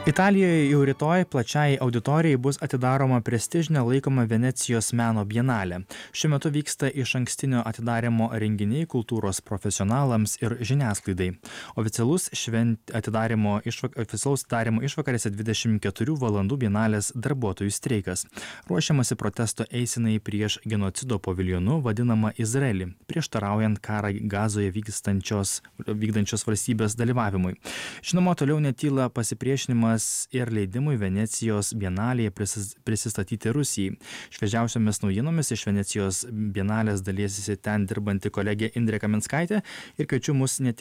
Italijoje jau rytoj plačiai auditorijai bus atidaroma prestižinė laikoma Venecijos meno bienalė. Šiuo metu vyksta išankstinio atidarimo renginiai kultūros profesionalams ir žiniasklaidai. Oficialus atidarymo išvakarėse 24 valandų bienalės darbuotojų streikas. Ruošiamasi protesto eisenai prieš genocido paviljonu vadinamą Izraelį, prieštaraujant karą Gazoje vykdančios valstybės dalyvavimui. Žinoma, toliau netyla pasipriešinimas ir leidimui Venecijos bienalėje prisistatyti Rusijai. Šviežiausiomis naujienomis iš Venecijos bienalės daliesisi ten dirbanti kolegė Indrė Kaminskaitė ir kviečiu mus ne tik